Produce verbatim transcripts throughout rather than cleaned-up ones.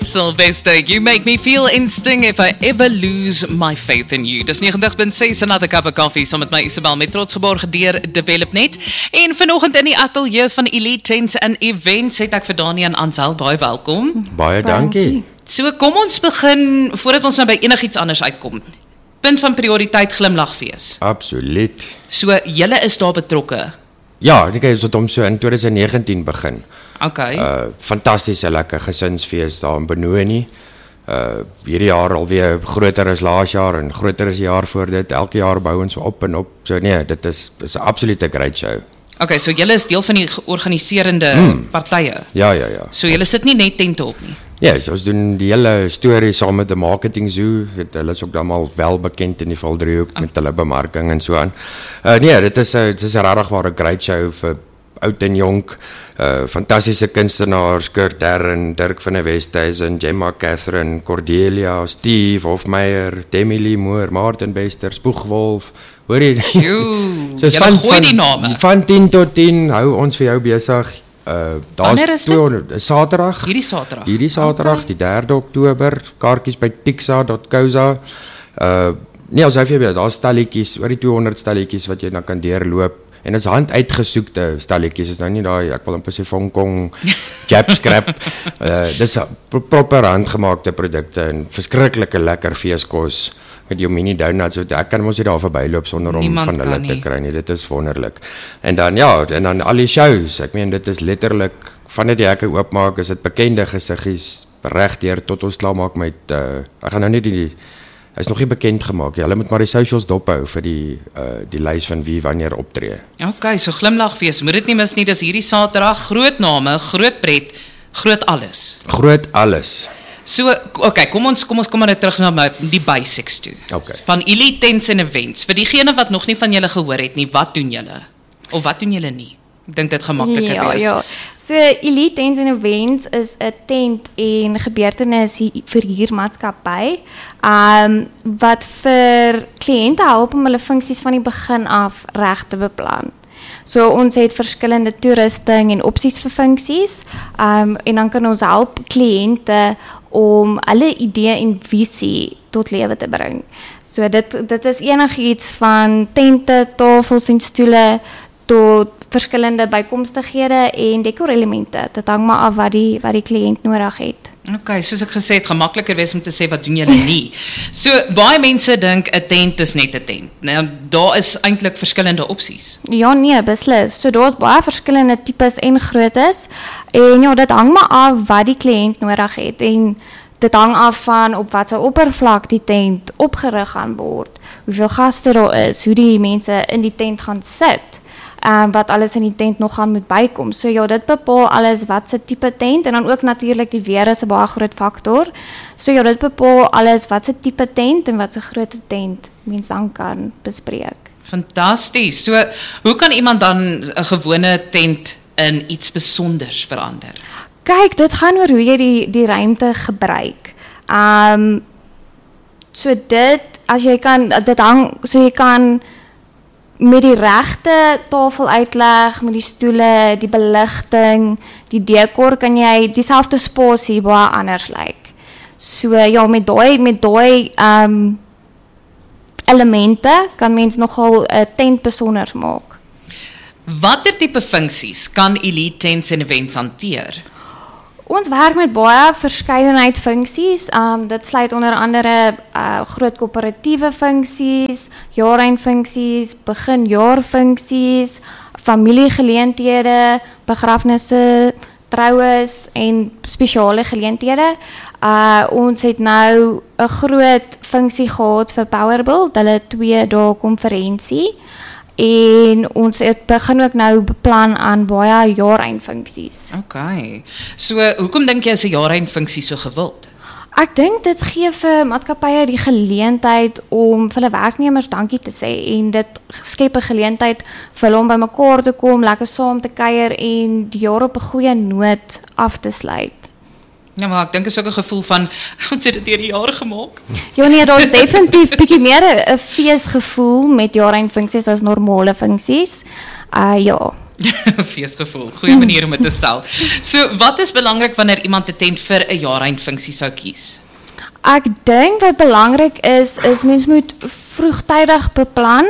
Sylvester, you make me feel instinct if I ever lose my faith in you. Dis negentig punt ses, another cup of coffee, saam met my Isabel, met trots geborg deur DevelopNet. En vanoggend in die ateljee van Elite Tents and Events het ek vir Dani en Ansel baie welkom. Baie dankie. So kom ons begin, voordat ons nou by enigiets anders uitkom. Punt van prioriteit glimlagfees. Absoluut. So, julle is daar betrokke? Ja, ek het dit om so in twintig negentien begin. Okay. Uh, fantastiese lekker gesinsfees daar in Benoni. Uh, hierdie jaar alweer groter as laas jaar en groter as die jaar voor dit. Elke jaar bou ons op en op. So nee, dit is, is 'n absolute great show. Okay, so julle is deel van die organiserende Mm. partye? Ja, ja, ja. So julle sit nie net tente op nie? Ja, yes, ons doen die hele storie saam met die marketing zoo. Hulle is ook almal wel bekend in die Valdriehoek oh. met hulle bemarking en so aan. Uh, nee, dit is 'n dit is 'n regtig ware great show vir oud en jonk. Uh, fantastiese kunstenaars, Kurt Darren, Dirk van der Westhuizen, Gemma Catherine, Cordelia, Steve Hofmeyer, Demi Lee Moore, Martin Bester, Spoegwolf. Hoor jy? Joe, so van, gooi die name. Van tien tot tien hou ons vir jou besig. Uh, daar's tweehonderd Saterdag. Hierdie Saterdag. Hierdie Saterdag, okay. Die derde Oktober, kaartjies by tixa dot co dot za. Uh nee, ons hou vir daar's stalletjies, oor die tweehonderd stalletjies wat jy dan kan deurloop. En ons hand uitgesoekte stalletjies, is nou nie daai ek wil amper sê Hong Kong Jap scrap. uh, dis proper handgemaakte produkte en verskriklike lekker feeskos. Met jou mini donuts, so ek kan mos nie daar verbyloop sonder om Niemand van hulle nie. te kry nie. Dit is wonderlik. En dan ja, en dan al die shows. Ek meen dit is letterlik vandat die hekke oopmaak, is dit bekende gesiggies regdeur tot ons klaar maak met uh, ek gaan nou nie die, die is nog nie bekend gemaak. Ja, hulle moet maar die socials dophou vir die uh, die lys van wie wanneer optree. Okay, so glimlagfees, moet dit nie mis nie, dis hierdie Saterdag, groot name, groot pret, groot alles. Groot alles. So, okay, kom ons kom ons kom maar net terug na my, die basics toe. Okay. Van Elite Tents and Events. Vir diegene wat nog nie van julle gehoor het nie, wat doen julle? Of wat doen julle nie? Ek dink dit gemakliker ja, wees. Ja. So Elite Tents and Events is 'n tent en gebeurtenis verhuurmaatskappy um wat vir kliënte help om hulle funksies van die begin af reg te beplan. So ons het verskillende toerusting en opsies vir funksies, um en dan kan ons help kliënte om hulle idee en visie tot lewe te bring. So dit dit is enigiets van tente, tafels en stoele tot verskillende bykomstighede en dekorelemente. Dit hang maar af wat die wat die kliënt nodig het. Okay, soos ek gesê het, gemakliker wees om te sê wat doen julle nie. So baie mense dink 'n tent is net 'n tent. Nou daar is eintlik verskillende opsies. Ja nee, beslis. So daar's baie verskillende tipes en groottes en ja, dit hang maar af wat die kliënt nodig het en dit hang af van op watter oppervlak die tent opgerig gaan word, hoeveel gaste daar is, hoe die mense in die tent gaan sit. Um, wat alles in die tent nog gaan moet bykom. So ja, dit bepaal alles wat se tipe tent en dan ook natuurlik die weer is 'n baie groot faktor. So ja, dit bepaal alles wat se tipe tent en wat se grootte tent mens dan kan bespreek. Fantasties. So, hoe kan iemand dan 'n gewone tent in iets besonders verander? Kyk, dit gaan oor hoe jy die die ruimte gebruik. Um so dit as jy kan dit hang so jy kan met die regte tafel uitleg, met die stoele, die beligting, die dekor kan jy dieselfde spasie baie anders lyk. So ja, met daai met daai um elemente kan mens nogal 'n tent besonder maak. Watter tipe funksies kan Elite Tents and Events hanteer? Ons werk met baie verskeidenheid funksies. Um, dit sluit onder andere uh, groot koöperatiewe funksies, jaareindfunksies, beginjaarfunksies, familiegeleenthede, begrafnisse, troues en spesiale geleenthede. Uh, ons het nou 'n groot funksie gehad vir Powerbuild, hulle twee dae konferensie. En ons het begin ook nou beplan aan baie jaareindfunksies. Okay. So, hoekom dink jy is 'n jaareindfunksie so gewild? Ek dink dit gee vir maatskappye die geleentheid om vir hulle werknemers dankie te sê en dit skep 'n geleentheid vir hulle om bymekaar te kom, lekker saam te kuier en die jaar op 'n goeie noot af te sluit. Ja, maar ek dink is ook 'n gevoel van ons het dit deur die jare gemaak. Ja nee, daar's definitief bietjie meer 'n feesgevoel met jaareindfunksies as normale funksies. Uh ja, Feesgevoel, goeie manier om dit te stel. So, wat is belangrik wanneer iemand 'n tent vir 'n jaareindfunksie sou kies? Ek dink wat belangrik is, is mens moet vroegtydig beplan.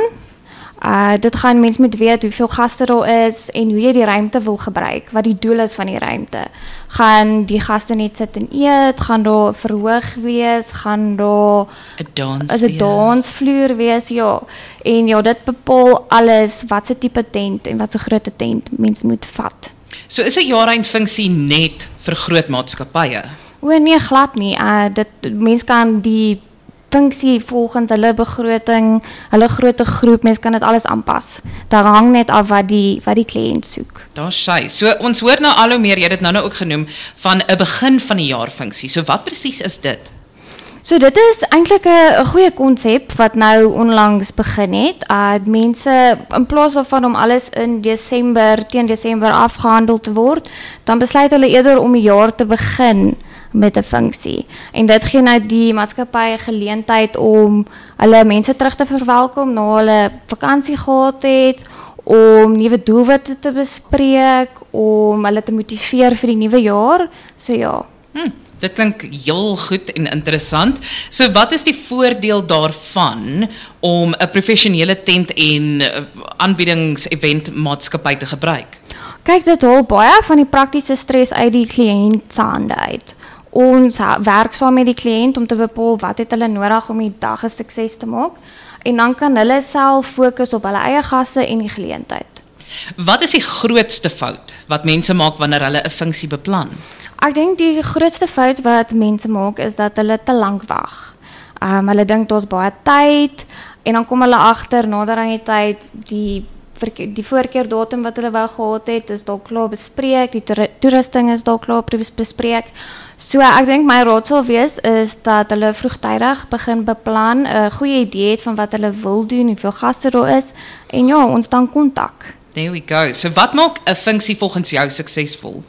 Uh, dit gaan mens moet weet hoeveel gaste daar is en hoe jy die ruimte wil gebruik, wat die doel is van die ruimte. Gaan die gaste net sit en eet, gaan daar verhoog wees, gaan daar 'n dans is 'n dansvloer wees, ja. En ja, dit bepaal alles wat se tipe tent en wat se grootte tent mens moet vat. So is 'n jaareindfunksie net vir groot maatskappye? O nee, glad nie. Uh, dit mens kan die funksie volgens hulle begroting, hulle grootte groep, mens kan dit alles aanpas. Daar hang net af wat die wat die kliënt soek. Daar sy. So ons hoor nou al hoe meer, jy het dit nou nou ook genoem, van 'n begin van die jaar funksie. So wat presies is dit? So dit is eintlik 'n goeie konsep wat nou onlangs begin het. Uh mense in plaas daarvan om alles in Desember teen Desember afgehandel te word, dan besluit hulle eerder om die jaar te begin met 'n funksie. En dit gee nou die maatskappy 'n geleentheid om hulle mense terug te verwelkom na hulle vakansie gehad het, om nuwe doelwitte te bespreek, om hulle te motiveer vir die nuwe jaar. So ja. Hm, dit klink heel goed en interessant. So wat is die voordeel daarvan om 'n professionele tent en aanbiedings-event maatskappy te gebruik? Kyk, dit haal baie van die praktiese stres uit die kliënt se hande uit. Ons werk saam met die kliënt om te bepaal wat het hulle nodig om die dag 'n sukses te maak, en dan kan hulle self fokus op hulle eie gaste en die geleentheid. Wat is die grootste fout wat mense maak wanneer hulle 'n funksie beplan? Ek dink die grootste fout wat mense maak is dat hulle te lank wag. Um, hulle dink daar's baie tyd en dan kom hulle agter nader aan die tyd die die voorkeurdatum wat hulle wou gehad het is dalk klaar bespreek, die toerusting is dalk klaar bespreek. So ek dink my raad sal wees is dat hulle vroegtydig begin beplan, 'n goeie idee het van wat hulle wil doen, hoeveel gaste daar is, en ja, ons dan kontak. There we go. So wat maak 'n funksie volgens jou suksesvol?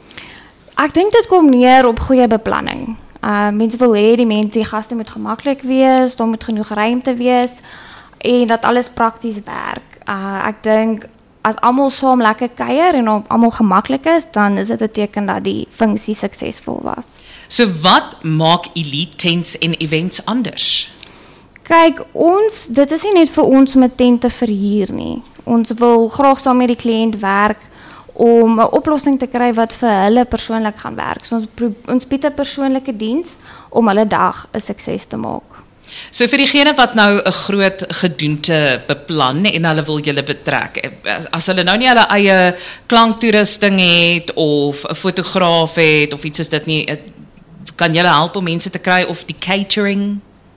Ek dink dit kom neer op goeie beplanning. Uh, mense wil hê die mense, die gaste moet gemaklik wees, daar moet genoeg ruimte wees en dat alles prakties werk. Uh, ek dink as almal saam lekker kuier en almal gemaklik is, dan is dit 'n teken dat die funksie suksesvol was. So wat maak Elite Tents en Events anders? Kyk, ons, dit is nie net vir ons om 'n tent te verhuur nie. Ons wil graag saam met die kliënt werk om 'n oplossing te kry wat vir hulle persoonlik gaan werk. So ons, ons bied 'n persoonlike diens om hulle dag 'n sukses te maak. So vir diegene wat nou 'n groot gedoente beplan en hulle wil julle betrek, as hulle nou nie hulle eie klanktoerusting het of 'n fotograaf het of iets is dit nie, kan julle help om mense te kry of die catering?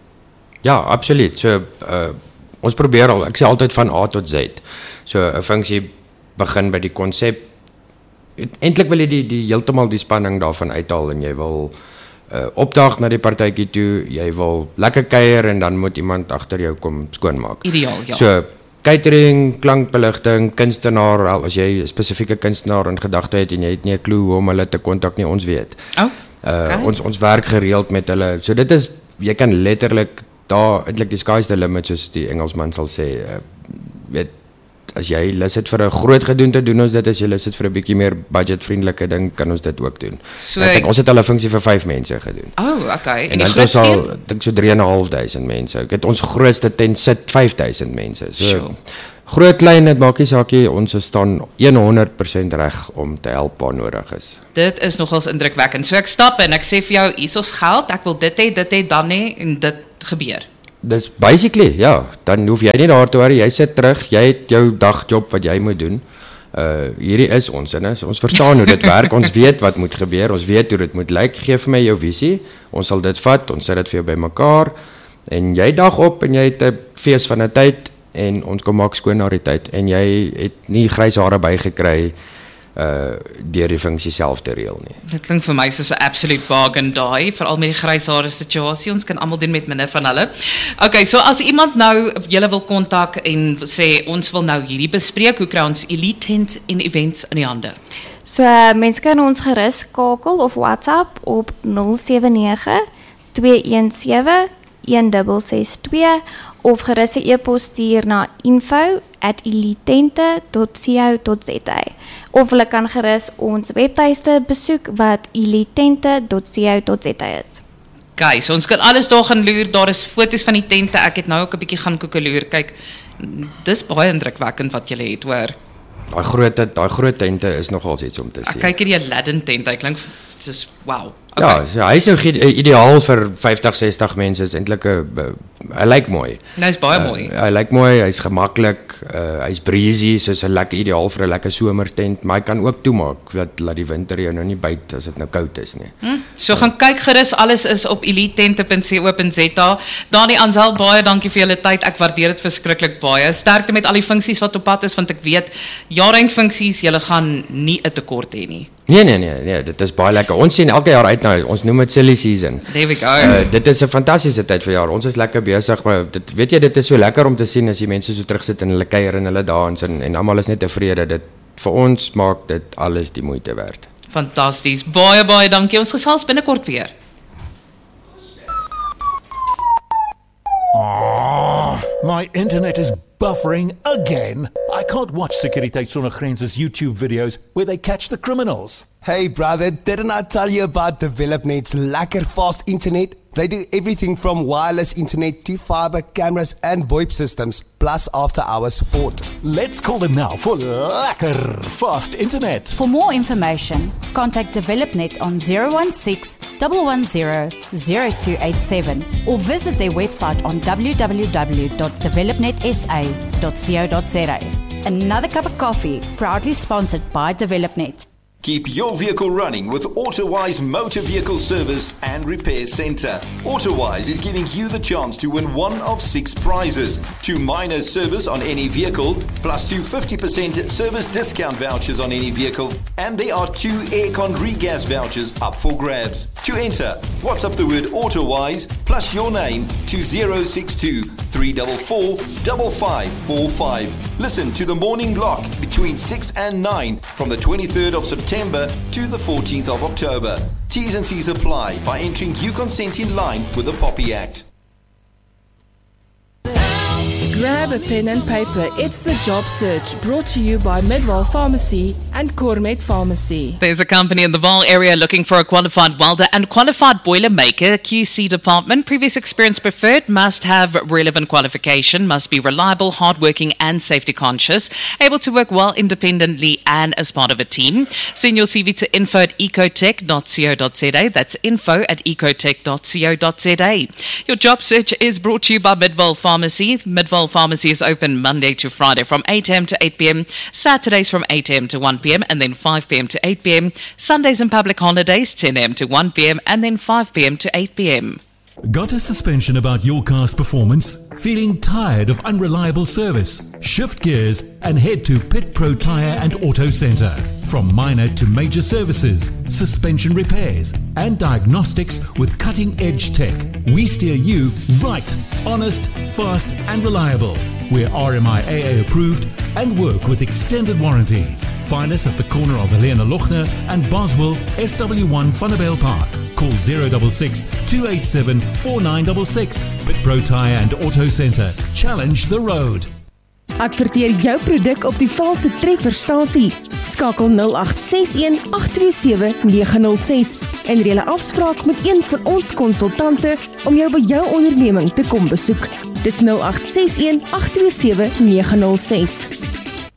Ja, absoluut. So uh, ons probeer al, ek sê altyd van A tot Z. So 'n funksie begin by die konsep. Eintlik wil jy die die heeltemal die spanning daarvan uithaal en jy wil uh, opdag na die partytjie toe, jy wil lekker kuier en dan moet iemand agter jou kom skoonmaak. Ideaal, ja. So catering, klankbeligting, kunstenaar, al as jy 'n spesifieke kunstenaar in gedagte het en jy het nie 'n klou hoe om hulle te kontak nie, ons weet. Oh, uh, okay. ons ons werk gereeld met hulle. So dit is, jy kan letterlik daar eintlik die sky's the limit soos die Engelsman sal sê. Uh, weet as jy lus het vir 'n groot gedoente, doen ons dit. As jy lus het vir 'n bietjie meer budgetvriendelike ding, kan ons dit ook doen. So, ek dink ons het al 'n funksie vir vyf mense gedoen. Oh, okay. En, En en die dan is al, grootste? ek dink so drie en 'n half duisend mense. Ek het ons grootste tent sit vyf duisend mense. So Sure. groot klein, dit maak nie saak nie, ons staan honderd persent reg om te help waar nodig is. Dit is nogals indrukwekkend. So ek stap en ek sê vir jou, hier is ons geld, ek wil dit hê, dit hê, dan hê en dit gebeur. Dis basically, ja, dan hoef jy nie daar te worry, jy sit terug, jy het jou dagjob wat jy moet doen. Uh hierdie is ons en ons verstaan hoe dit werk, ons weet wat moet gebeur, ons weet hoe dit moet lyk. Gee vir my jou visie, ons sal dit vat, ons sit dit vir jou bymekaar en jy dag op en jy het 'n fees van 'n tyd en ons kom maak skoon na die tyd en jy het nie grys hare bygekry uh deur die funksie self te reël nie. Dit klink vir my soos 'n absolute bargain daai, veral met die gryshare situasie. Ons kan almal doen met minder van hulle. Okay, so as iemand nou julle wil kontak en sê ons wil nou hierdie bespreek, hoe kry ons Elite Tent en Events in die hande? So uh, mense kan ons gerus skakel of WhatsApp op nul sewe nege twee een sewe een ses ses twee of gerus 'n e-pos stuur na info at elitente dot co dot za. of hulle kan gerus ons webtuiste besoek wat elitente dot co dot za is. Okay, so ons kan alles daar gaan loer, daar is foto's van die tente, ek het nou ook 'n bietjie gaan koekeloer, kyk, dis baie indrukwekkend wat julle het, hoor. Daai groot daai groot tente is nogal iets om te sien. Kyk hierdie Aladdin tent, hy klink dis wow. Okay. Ja, so hy is nou ideaal vir vyftig, sestig mense, is eintlik 'n hy lyk mooi. Nou is baie uh, mooi. Hy lyk mooi, hy's gemaklik, uh, hy's breezy, soos 'n lekker ideaal vir 'n lekker somertent, maar hy kan ook toemaak dat laat die winter jou nou nie byt as dit nou koud is nie. Hmm, so gaan kyk gerus, alles is op elitente dot co dot za. Dani Ansel, baie dankie vir julle tyd. Ek waardeer dit verskriklik baie. Sterkte met al die funksies wat op pad is, want ek weet jaar-eind funksies, julle gaan nie 'n tekort hê nie. Nee nee nee nee, dit is baie lekker. Ons sien elke jaar uit nou, ons noem dit silly season. There we go. Uh, dit is 'n fantastiese tyd vir jaar. Ons is lekker besig, maar dit weet jy, dit is so lekker om te sien as die mense so terugsit en hulle kuier en hulle dans en en almal is net tevrede. Dit vir ons maak dit alles die moeite werd. Fantasties. Baie baie dankie. Ons gesels binnekort weer. Oh, my internet is buffering again. I can't watch Sekuriteit Sonder Grense's YouTube videos where they catch the criminals. Hey brother, didn't I tell you about DevelopNet's lekker fast internet? They do everything from wireless internet to fiber, cameras and VoIP systems, plus after-hours support. Let's call them now for lekker fast internet. For more information, contact DevelopNet on zero one six, one one zero, zero two eight seven or visit their website on w w w dot developnet s a dot co dot za. Another cup of coffee, proudly sponsored by DevelopNet. Keep your vehicle running with AutoWise Motor Vehicle Service and Repair Center. AutoWise is giving you the chance to win one of six prizes. Two minor service on any vehicle, plus two fifty percent service discount vouchers on any vehicle, and there are two aircon regas vouchers up for grabs. To enter, WhatsApp the word AutoWise plus your name to zero six two, three four four, five five four five. Listen to the morning block between six and nine from the twenty-third of September to the fourteenth of October. T's and C's apply by entering you consent in line with the Poppy Act. Grab a pen and paper. It's the Job Search, brought to you by Midwell Pharmacy and Cormet Pharmacy. There's a company in the Vaal area looking for a qualified welder and qualified boiler maker, Q C department. Previous experience preferred, must have relevant qualification, must be reliable, hardworking and safety conscious, able to work well independently and as part of a team. Send your C V to info at ecotech dot co dot za. That's info at ecotech dot co dot za. Your job search is brought to you by Midwell Pharmacy. Midwell Pharmacy is open Monday to Friday from eight a m to eight p m, Saturdays from eight a m to one p m, and then five p m to eight p m, Sundays and public holidays ten a m to one p m, and then five p m to eight p m. Got a suspicion about your car's performance? Feeling tired of unreliable service? Shift gears and head to Pit Pro Tire and Auto Center. From minor to major services, suspension repairs and diagnostics with cutting-edge tech, we steer you right, honest, fast and reliable. We're R M I A A approved and work with extended warranties. Find us at the corner of Helena Lochner and Boswell, S W one Vanderbijl Park. Call zero six six, two eight seven, four nine six six. Pit Pro Tire and Auto Center. Challenge the road. Adverteer jou produk op die valse trefferstasie. Skakel nul agt ses een, agt twee sewe, nege nul ses en reël 'n afspraak met een van ons konsultante om jou by jou onderneming te kom besoek. Dis nul agt ses een, agt twee sewe, nege nul ses.